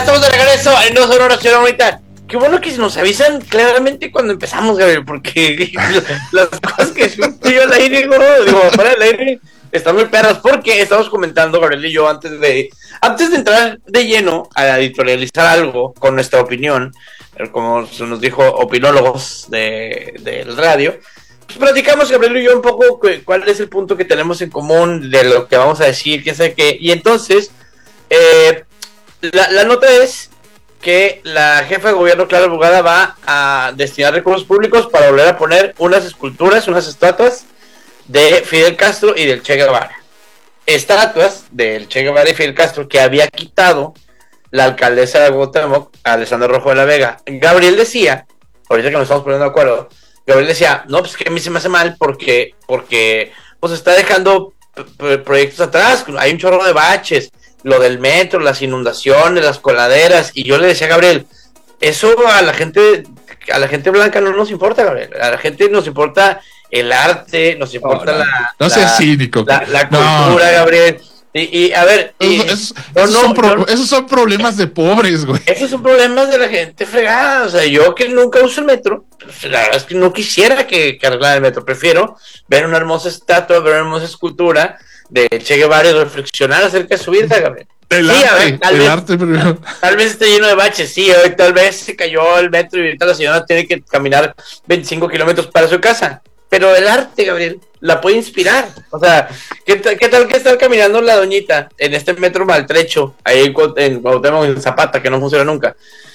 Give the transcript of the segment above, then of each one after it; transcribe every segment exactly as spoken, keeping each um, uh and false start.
estamos de regreso en Dos Horas ahorita. Qué bueno que nos avisan claramente cuando empezamos, Gabriel, porque las cosas que yo al aire, digo, para el aire, están muy perras, porque estamos comentando, Gabriel y yo, antes de antes de entrar de lleno a editorializar algo con nuestra opinión, como se nos dijo, opinólogos de, del radio, pues platicamos, Gabriel y yo, un poco cuál es el punto que tenemos en común de lo que vamos a decir, qué sé qué, y entonces, eh, la, la nota es que la jefa de gobierno, Clara Brugada, va a destinar recursos públicos para volver a poner unas esculturas, unas estatuas de Fidel Castro y del Che Guevara. Estatuas del Che Guevara y Fidel Castro que había quitado la alcaldesa de Cuauhtémoc, Alessandra Rojo de la Vega. Gabriel decía, ahorita que nos estamos poniendo de acuerdo, Gabriel decía, no, pues que a mí se me hace mal porque, porque pues está dejando p- proyectos atrás, hay un chorro de baches, lo del metro, las inundaciones, las coladeras, y yo le decía a Gabriel, eso a la gente, a la gente blanca no nos importa, Gabriel, a la gente nos importa el arte, nos importa no, no, la, no la, seas cínico, la, la no. cultura, Gabriel, y, y a ver, y, eso, eso, no, esos, no, son pro, no, esos son problemas de pobres, güey. Esos son problemas de la gente fregada, o sea, yo que nunca uso el metro, pues, la verdad es que no quisiera que, que arreglara el metro, prefiero ver una hermosa estatua, ver una hermosa escultura de Che Guevara y reflexionar acerca de su vida, Gabriel. El sí, arte, a ver, tal el vez, arte primero. Tal vez esté lleno de baches, sí, hoy tal vez se cayó el metro y ahorita la señora tiene que caminar veinticinco kilómetros para su casa. Pero el arte, Gabriel, la puede inspirar. O sea, ¿qué, t- qué tal que estar caminando la doñita en este metro maltrecho, ahí en Cuauhtémoc, en Zapata, que no funciona nunca?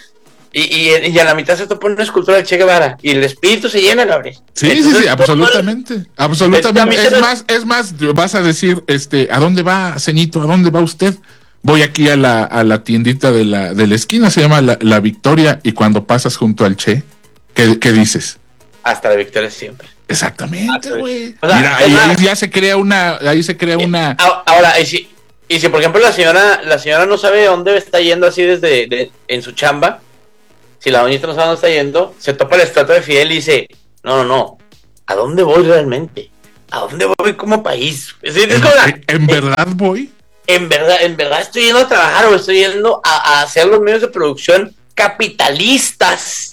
Y, y, y a la mitad se topa una escultura de Che Guevara y el espíritu se llena, Gabriel. Sí, Entonces, sí, sí, absolutamente. el, Absolutamente. el, Es más, es más, vas a decir, este, ¿a dónde va, ceñito? ¿A dónde va usted? Voy aquí a la, a la tiendita de la, de la esquina, se llama la, la Victoria, y cuando pasas junto al Che, ¿qué, qué dices? Hasta la victoria siempre. Exactamente, güey. O sea, mira, ahí, ahí ya se crea una, ahí se crea una. Ahora, y si, y si por ejemplo la señora, la señora no sabe dónde está yendo así desde de, en su chamba, si la doñita no sabe dónde está yendo, se topa la estatua de Fidel y dice, no, no, no, ¿a dónde voy realmente? ¿A dónde voy como país? Es decir, es ¿En, como la, en, en verdad voy? En verdad, en verdad estoy yendo a trabajar o estoy yendo a, a hacer los medios de producción capitalistas.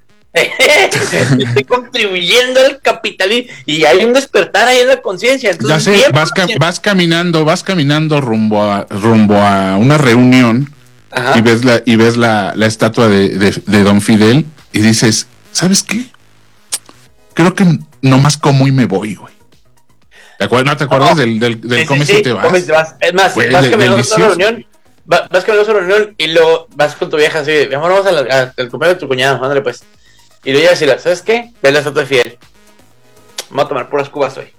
Estoy contribuyendo al capitalismo y hay un despertar ahí en la conciencia. Ya sé, vas, ca- vas caminando, vas caminando rumbo a rumbo a una reunión. Ajá. y ves la y ves la, la estatua de, de, de Don Fidel y dices, ¿sabes qué? Creo que nomás como y me voy, güey. ¿Te acuerdas? ¿No te acuerdas no. del del, del sí, comes sí, y te vas? Comes y te vas. Es más, güey, vas caminando a una reunión. Vas, vas caminando a una reunión y luego vas con tu vieja así, mi amor, vamos al cumpleaños de tu cuñado, ándale pues. Y le voy a decirle, ¿sabes qué? Ve la estatua de Fidel. Vamos a tomar puras cubas hoy.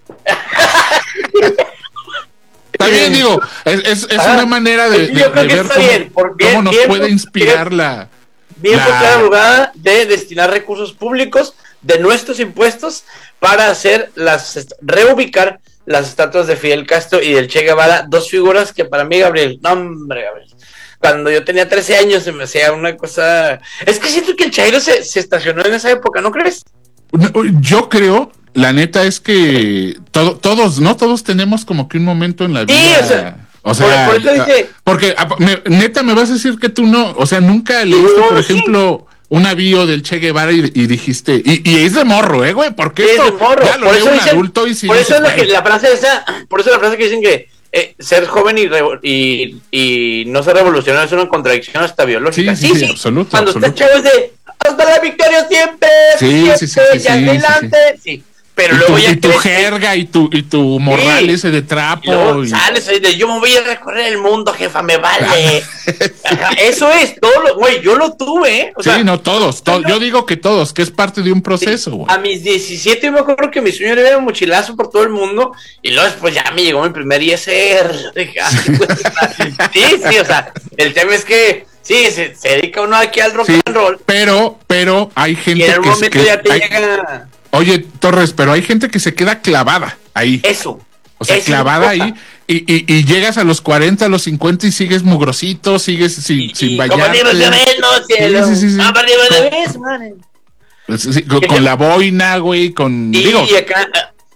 Está bien, digo, es, es, es una manera de, de, de ver cómo, bien, por, bien, cómo nos bien, puede inspirar bien, la... Bien la... por cada lugar de destinar recursos públicos de nuestros impuestos para hacer las... reubicar las estatuas de Fidel Castro y del Che Guevara, dos figuras que para mí, Gabriel, no hombre, Gabriel, cuando yo tenía trece años se me hacía una cosa... Es que siento que el Chairo se, se estacionó en esa época, ¿no crees? Yo creo, la neta es que todo, todos, ¿no? Todos tenemos como que un momento en la vida... Sí, o sea... O sea, por, por eso dice, porque me, neta me vas a decir que tú no, o sea, nunca leíste, no, por ejemplo, sí. una bio del Che Guevara y, y dijiste, y, y es de morro, ¿eh, güey? Porque sí, esto es de morro. ya lo por lee eso un dicen, adulto y si por dice, eso es la, que, la frase esa, por eso la frase que dicen que eh, ser joven y, y, y no ser revolucionario es una contradicción hasta biológica. Sí, sí, sí, sí, sí. absoluto. Cuando absoluto. estás chavo es de hasta la victoria siempre, sí, siempre, sí, sí, sí, y adelante, sí, sí. sí. Pero y luego tu, ya y tu jerga y tu y tu morral sí. ese de trapo y y... sales ahí de yo me voy a recorrer el mundo, jefa, me vale. Eso es todo lo, güey, yo lo tuve, ¿eh? O sí, sea, no todos, to- yo digo que todos, que es parte de un proceso, güey. A mis diecisiete me acuerdo que mi sueño era un mochilazo por todo el mundo y luego después ya me llegó mi primer I S R. Sí, sí, o sea, el tema es que sí, se, se dedica uno aquí al rock sí, and roll. Pero, pero hay gente y en algún que, momento que ya te hay, llega. Oye, Torres, pero hay gente que se queda clavada ahí. Eso. O sea, eso clavada ahí y, y, y llegas a los cuarenta, a los cincuenta y sigues mugrosito, sigues sin, y, sin y bañarte. Como de menos, cielo. Sí, sí, sí, sí. Ah, de vez, man. Sí, con, con la boina, güey, con... Y, digo, y acá...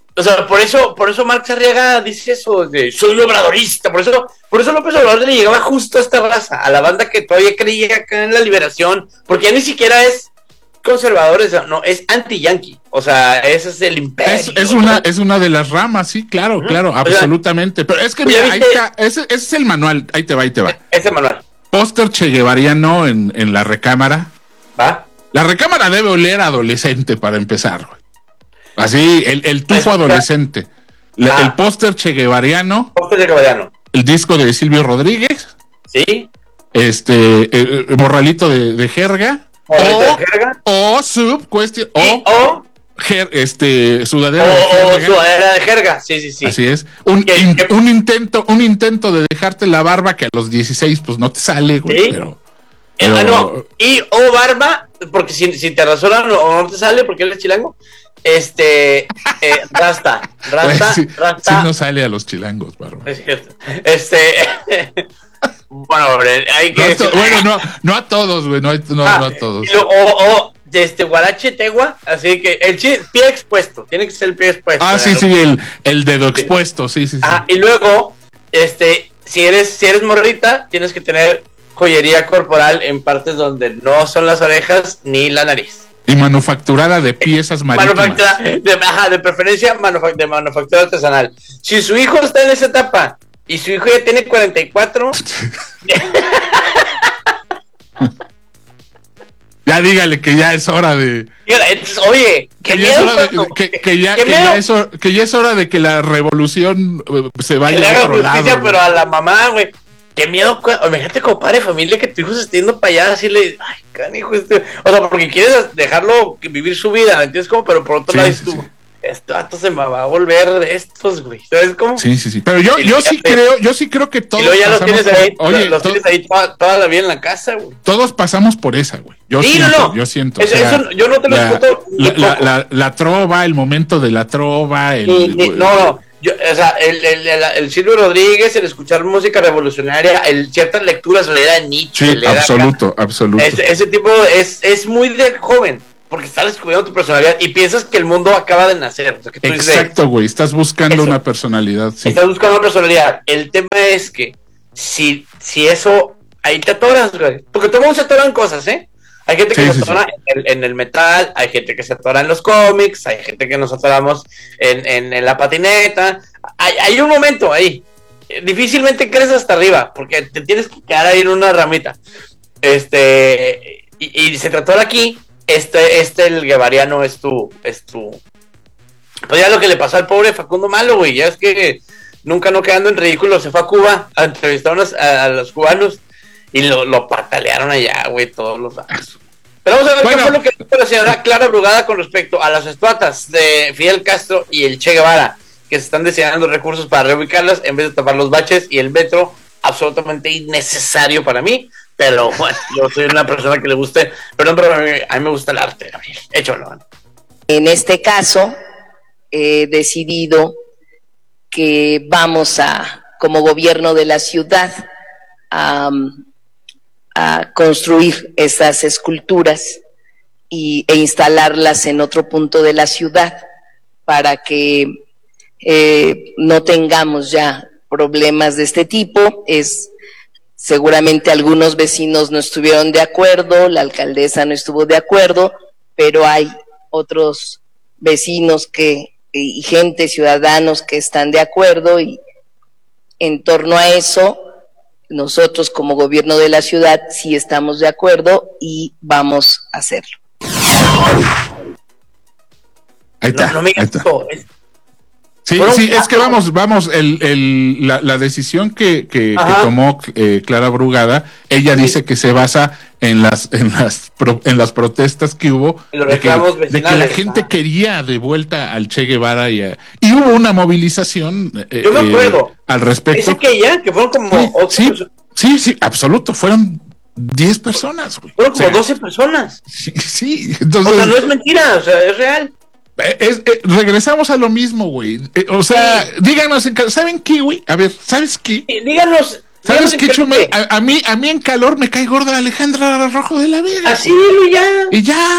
O sea, por eso, por eso Marx Arriaga dice eso, de soy un obradorista, por eso, por eso López Obrador le llegaba justo a esta raza, a la banda que todavía creía acá en la liberación, porque ya ni siquiera es conservador, no, es anti-yanqui, o sea, ese es el imperio. Es, es una, es una de las ramas, sí, claro, uh-huh. claro, absolutamente. Pero es que mira, ahí está, ese, ese es el manual, ahí te va, ahí te va. Ese manual. Póster che guevariano en, en la recámara. ¿Va? La recámara debe oler a adolescente para empezar, güey. Así, el, el tufo adolescente. La, ah. El póster che guevariano. Póster che guevariano. El disco de Silvio Rodríguez. Sí. Este, el, el morralito de, de jerga. ¿Morralito o, de jerga? O sub cuestión. O, o jer, este, sudadera o, de jerga. O sudadera de jerga. Sí, sí, sí. Así es. Un, ¿Qué, in, qué? un intento, un intento de dejarte la barba que a los dieciséis, pues no te sale, güey. ¿Sí? Pero. pero... Ah, no. Y o barba, porque si, si te rasuran o no te sale, porque él es chilango. Este, eh, rasta, rasta, sí, rasta. Sí no sale a los chilangos, barba. Es cierto. Este, bueno, hombre, hay que. No to, bueno, no, no a todos, güey, no, no, ah, no a todos. Lo, o, o, este, guarache tegua, así que el chi, pie expuesto, tiene que ser el pie expuesto. Ah, sí, sí, el, el dedo expuesto, sí, sí, sí. Ah, y luego, este, si eres, si eres morrita, tienes que tener joyería corporal en partes donde no son las orejas ni la nariz. Y manufacturada de piezas marítimas. Manufactura, de, ajá, de preferencia manufac- de manufactura artesanal. Si su hijo está en esa etapa y su hijo ya tiene cuarenta y cuatro... ya dígale que ya es hora de... Oye, que, que, ya, de, que, que, ya, que, ya es hora, que ya es hora de que la revolución se vaya a otro lado. Pero a la mamá, güey. Qué miedo, imagínate como padre de familia que tu hijo se esté yendo para allá, decirle, ay, canijo, este, o sea, porque quieres dejarlo vivir su vida, ¿me entiendes? Como, pero por otro sí, lado, sí, tú, sí. Este vato se me va a volver de estos, güey, ¿sabes cómo? Sí, sí, sí, pero yo, yo sí te... creo, yo sí creo que todos. Y luego ya los tienes ahí, por, oye, los to... tienes ahí toda, toda la vida en la casa, güey. Todos pasamos por esa, güey. Yo sí, siento, no, no. yo siento. Eso, o sea, eso, yo no te lo discuto. La, la, la, la, la trova, el momento de la trova, el. Ni, ni, no, no. Yo, o sea, el, el, el, el Silvio Rodríguez, el escuchar música revolucionaria, el ciertas lecturas, leer a Nietzsche, sí, leer absoluto, acá, absoluto. Ese, ese tipo es, es muy de joven, porque estás descubriendo tu personalidad y piensas que el mundo acaba de nacer. O sea, que tú exacto, güey, estás buscando eso, una personalidad. Sí. Estás buscando una personalidad. El tema es que si, si eso, ahí te atoras, güey, porque todo el mundo se atora en cosas, ¿eh? Hay gente que sí, se sí, atora sí. En, el, en el metal, hay gente que se atora en los cómics, hay gente que nos atoramos en, en, en la patineta. Hay, hay un momento ahí. Difícilmente creces hasta arriba, porque te tienes que quedar ahí en una ramita. Este, y, y se trató de aquí, este, este, el guevariano es tu, es tu. Pues ya lo que le pasó al pobre Facundo Malo, güey, ya es que nunca no quedando en ridículo, se fue a Cuba a entrevistar a, unos, a, a los cubanos. Y lo, lo patalearon allá, güey, todos los años. Pero vamos a ver bueno, qué fue lo que dijo la señora Clara Brugada con respecto a las estatuas de Fidel Castro y el Che Guevara, que se están destinando recursos para reubicarlas en vez de tapar los baches y el metro, absolutamente innecesario para mí. Pero bueno, yo soy una persona que le guste, perdón, pero a mí, a mí me gusta el arte, Gabriel. Échalo. En este caso, he decidido que vamos a, como gobierno de la ciudad, a... a construir esas esculturas y, e instalarlas en otro punto de la ciudad para que eh, no tengamos ya problemas de este tipo. Es seguramente algunos vecinos no estuvieron de acuerdo, la alcaldesa no estuvo de acuerdo, pero hay otros vecinos que y gente, ciudadanos que están de acuerdo, y en torno a eso nosotros como gobierno de la ciudad sí estamos de acuerdo y vamos a hacerlo. Ahí está. No, no me ahí está. Es... Sí, bueno, sí, es que vamos, vamos, el, el, la, la decisión que, que, que tomó eh, Clara Brugada, ella sí. dice que se basa en las en las pro, en las protestas que hubo de que, de que la gente quería de vuelta al Che Guevara y, a, y hubo una movilización eh, yo me acuerdo eh, al respecto. Dice que ya, que fueron como sí, sí, sí, sí, absoluto, fueron diez personas, güey. Fueron como o sea, doce personas. Sí, sí, entonces. O sea, no es mentira, o sea, es real. Es, es, regresamos a lo mismo, güey. Eh, o sea, sí. díganos, en, ¿saben qué, güey? A ver, ¿sabes qué? Sí, díganos. ¿Sabes qué, Chumel? A, a mí, a mí en calor me cae gorda Alejandra Rojo de la Vega. Así, ya. Y ya.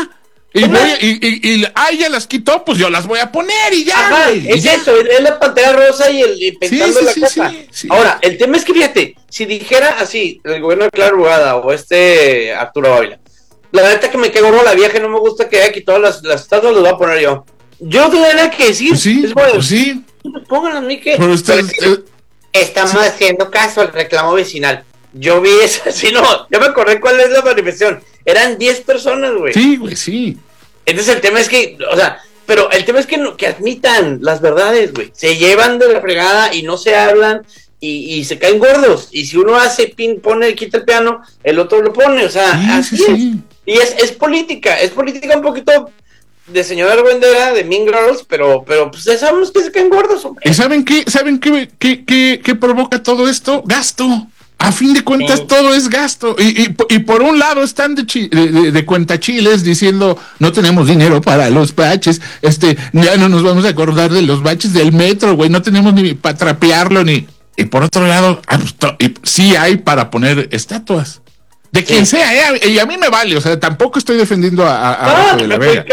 Y, voy, y, y, y ah, ya las quitó, pues yo las voy a poner y ya. Ajá, güey, es y ya. eso, es la pantera rosa y el y pintando sí, la sí, cosa. sí, sí. Ahora, el tema es que fíjate, si dijera así, el gobierno de Clara Brugada o este Arturo Ávila, la neta que me quedó gorro la vieja, no me gusta que haya quitado las, las estatuas, las voy a poner yo. Yo no tengo nada que decir. Pues sí, es bueno, pues sí. Pónganlo a mí que. Pero usted, Pero usted, estamos sí. haciendo caso al reclamo vecinal. Yo vi eso, sí, no, yo me acordé cuál es la manifestación. Eran diez personas, güey. Sí, güey, sí. Entonces el tema es que, o sea, pero el tema es que, no, que admitan las verdades, güey. Se llevan de la fregada y no se hablan y, y se caen gordos. Y si uno hace pin, pone, quita el piano, el otro lo pone, o sea, Sí, así sí, es. sí. Y es, es política, es política un poquito de señora argüendera, de Mean Girls, pero, pero pues ya sabemos que se caen gordos, hombre. ¿Y saben qué? ¿Saben qué, qué, qué, qué provoca todo esto? Gasto. A fin de cuentas, sí. todo es gasto. Y, y, y por un lado están de, chi, de, de, de cuentachiles diciendo no tenemos dinero para los baches, este, ya no nos vamos a acordar de los baches del metro, güey, no tenemos ni para trapearlo, ni. Y por otro lado, ah, pues, to, y, sí hay para poner estatuas. De quien sí. sea, eh, y a mí me vale, o sea, tampoco estoy defendiendo a, a, ah, de la Vega.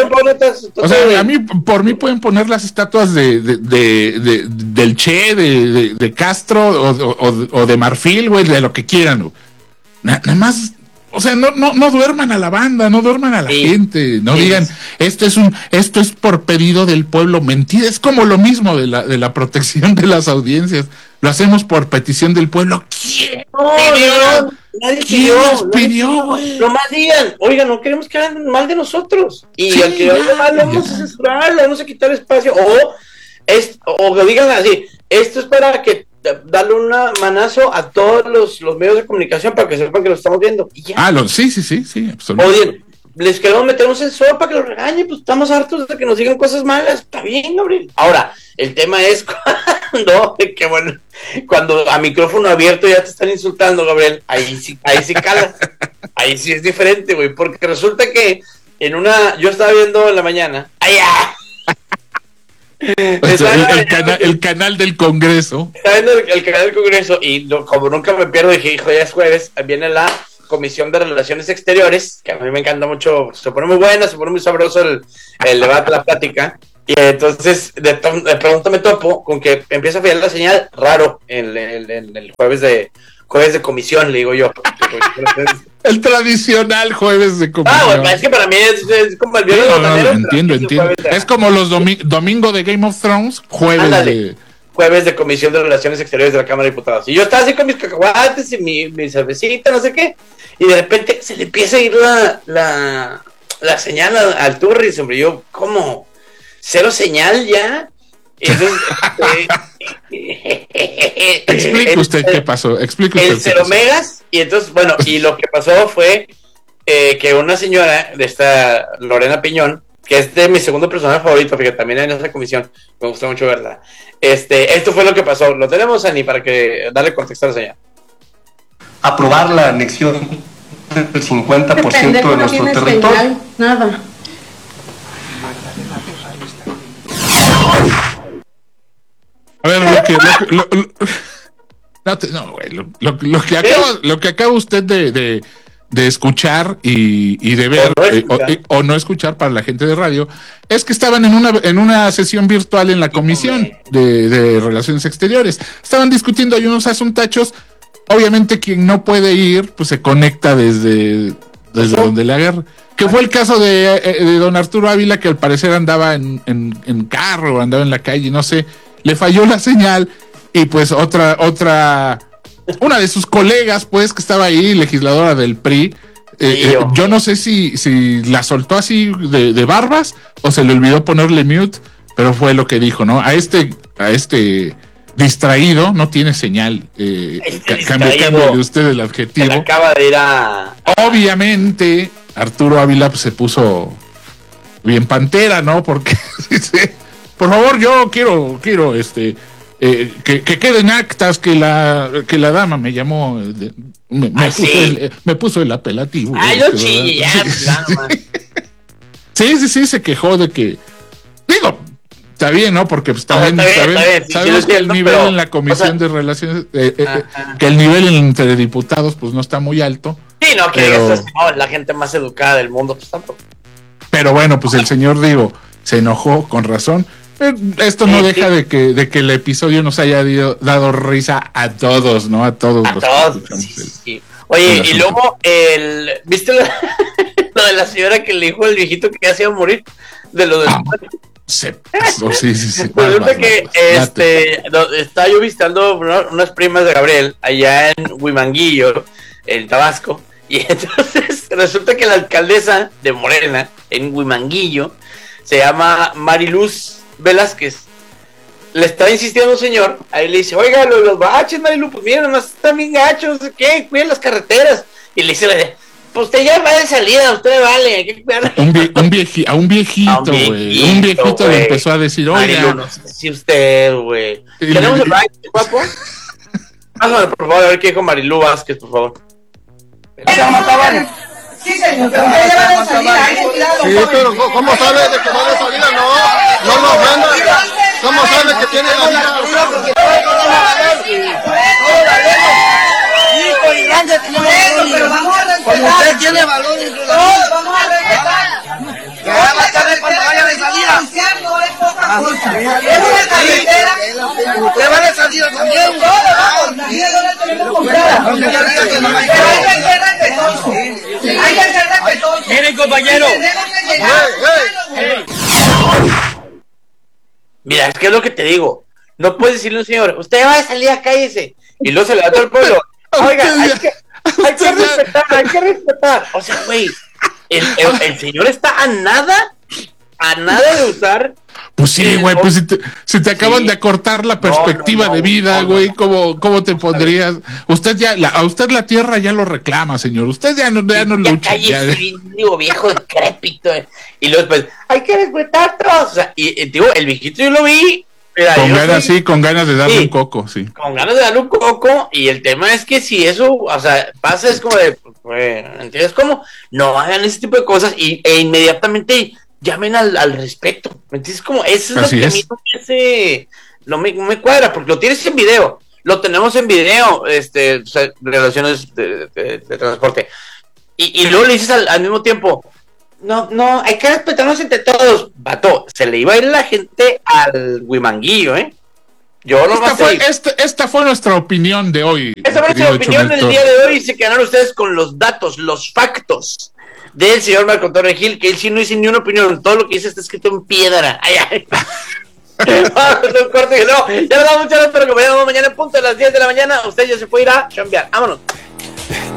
O sea, a mí, por mí pueden poner las estatuas de, de, de, de del Che, de, de, de Castro, o, o, o de Marfil, güey, de lo que quieran. Na, nada más, o sea, no, no, no duerman a la banda, no duerman a la sí. gente, no sí. digan, esto es un, esto es por pedido del pueblo, mentira, es como lo mismo de la, de la protección de las audiencias. Lo hacemos por petición del pueblo. ¿Quién no, pidió? No, nadie ¿Quién nos pidió, güey? Nomás digan, oigan, no queremos que hagan mal de nosotros. Y sí, al que haga mal, le vamos a censurar, le vamos a quitar espacio. O, es, o que digan así, esto es para que darle un manazo a todos los, los medios de comunicación para que sepan que lo estamos viendo. Y ya. Ah, lo, sí, sí, sí, sí, absolutamente. Oye, les queremos meter un sensor para que los regañen, pues estamos hartos de que nos digan cosas malas. Está bien, Gabriel. Ahora, el tema es cuando, que bueno, cuando a micrófono abierto ya te están insultando, Gabriel, ahí sí, ahí sí cala. Ahí sí es diferente, güey, porque resulta que en una, yo estaba viendo en la mañana, ¡allá! O sea, el, el, cana, el canal del Congreso. Estaba viendo el, el canal del Congreso y no, como nunca me pierdo, dije, hijo, ya es jueves, viene la Comisión de Relaciones Exteriores, que a mí me encanta mucho, se pone muy buena, se pone muy sabroso el, el debate, la plática, y entonces de, de pronto me topo con que empieza a fallar la señal raro en el, el, el jueves de jueves de comisión, le digo yo. El tradicional jueves de comisión. Ah, bueno, es que para mí es, es como el viernes no, botanero. No, entiendo, entiendo. De... Es como los domi domingo de Game of Thrones, jueves Ándale. de... Jueves de Comisión de Relaciones Exteriores de la Cámara de Diputados. Y yo estaba así con mis cacahuates y mi, mi cervecita, no sé qué, y de repente se le empieza a ir la, la, la señal al Turris, hombre. Yo, ¿cómo? ¿Cero señal ya? Entonces, eh, explique usted qué pasó, explique usted el cero megas, y entonces, bueno, y lo que pasó fue eh, que una señora de esta Lorena Piñón, que es de mi segundo personaje favorito, porque también en esa comisión me gusta mucho verla. Este, esto fue lo que pasó. Lo tenemos, Ani, para que darle contexto a la señora. Aprobar la anexión del cincuenta por ciento de nuestro no territorio. Señal, nada. A ver, lo que, lo, lo, lo, no, te, no, güey, lo, lo, lo que acaba, lo que acaba usted de, de, de escuchar y, y de ver, o no, eh, o, o no escuchar para la gente de radio, es que estaban en una, en una sesión virtual en la Comisión de, de Relaciones Exteriores. Estaban discutiendo ahí unos asuntachos. Obviamente quien no puede ir, pues se conecta desde, desde donde le agarra. Que fue el caso de, de don Arturo Ávila, que al parecer andaba en, en, en carro, andaba en la calle, no sé. Le falló la señal y pues otra, otra, una de sus colegas, pues, que estaba ahí, legisladora del P R I, eh, eh, yo no sé si, si la soltó así de, de barbas o se le olvidó ponerle mute, pero fue lo que dijo, ¿no? A este, a este distraído no tiene señal. Eh, este cambio, cambio de usted el adjetivo. Acaba de ir a... Obviamente, Arturo Ávila pues, se puso bien pantera, ¿no? Porque dice, por favor, yo quiero, quiero, este, eh, que, que queden actas que la, que la dama me llamó, de, me, me, ah, puso ¿sí? el, me puso el apelativo. Ay, este, no chillas, dama. Sí, sí, sí, se quejó de que, digo, está bien, ¿no? Porque pues, también no, está bien, saben, está bien, sí, sabemos sí, que entiendo, el nivel pero, en la Comisión o sea, de Relaciones, eh, eh, que el nivel entre diputados pues no está muy alto. Sí, no, que pero, eso es no, la gente más educada del mundo, pues tampoco. pero bueno, pues el señor, digo, se enojó con razón. Esto no deja de que, de que el episodio nos haya dio, dado risa a todos, ¿no? A todos. A los todos. Sí, sí, sí. Oye, y luego, el ¿viste lo, lo de la señora que le dijo al viejito que ya se iba a morir? De lo del... Ah, se pasó, sí, sí, sí. Resulta que este, no, estaba yo visitando unas primas de Gabriel allá en Huimanguillo, en Tabasco, y entonces resulta que la alcaldesa de Morena, en Huimanguillo, se llama Mariluz Velázquez. Le está insistiendo un señor, ahí le dice, oiga, los, los baches, Marilu, pues miren, nomás están bien gachos, ¿qué? Cuiden las carreteras. Y le dice, pues usted ya va de salida, usted vale, hay que cuidar. Un, vie, un vieji, a un viejito, güey. Un viejito le empezó a decir, oiga. Marilu, no sé si usted, güey. ¿Tenemos el bache, guapo? Pásame, por favor, a ver qué dijo Marilu Vázquez, por favor. Sí, señor, pero usted ya va de salida, hay que cuidar a los Sí, jóvenes. pero ¿cómo sabe de que va de salida? No, no lo ofenda. ¿Cómo sabe que tiene la vida? Hijo y grande tenemos pero vamos a respetar. Como usted tiene valor en su vida. Todos vamos a respetar. Ya va a tarde cuando vaya de salida. No es poca cosa. Es una carretera. Usted va de salida también. Todos vamos. La vida no la tenemos comprada. Pero hay que ser respetuosos. Hay que ser respetuosos. Miren, compañero. Mira, es que es lo que te digo. No puedes decirle a un señor, usted va de salida, cállese. Y luego se le da todo el pueblo. Oiga, hay que, hay que respetar, hay que respetar. O sea, güey, el, el, el señor está a nada, a nada de usar. Pues sí, güey, pues si te, si te acaban sí. de acortar la perspectiva no, no, no, de vida, güey, no, no, ¿cómo, ¿cómo te pondrías? Usted ya, la, a usted la tierra ya lo reclama, señor. Usted ya no, ya no ya lucha. Ya, digo, viejo decrépito. Eh. Y luego después, hay que respetar todos. O sea, y, y digo, el viejito yo lo vi. Mira, con ganas, soy, sí, con ganas de darle sí, un coco, sí. Con ganas de darle un coco, y el tema es que si eso, o sea, pasa, es como de, pues, ¿entiendes cómo? No hagan ese tipo de cosas y, e inmediatamente llamen al, al respecto, ¿me entiendes? Como eso es Así lo que es. a mí no me hace, no me, no me cuadra, porque lo tienes en video, lo tenemos en video, este, o sea, relaciones de, de, de transporte, y, y luego le dices al, al mismo tiempo, no, no, hay que respetarnos entre todos. Vato, se le iba a ir la gente al Huimanguillo, ¿eh? Yo no esta, fue, esta, esta fue nuestra opinión de hoy. Esta fue nuestra opinión del día de hoy. Y se quedaron ustedes con los datos, los factos del señor Marco Antonio Gil, que él sí no dice ni una opinión. Todo lo que dice está escrito en piedra. Ay, ay. Vamos, un corte. No, ya nos damos muchas gracias por acompañarnos mañana en punto a las diez de la mañana. Usted ya se puede ir a chambear. Vámonos.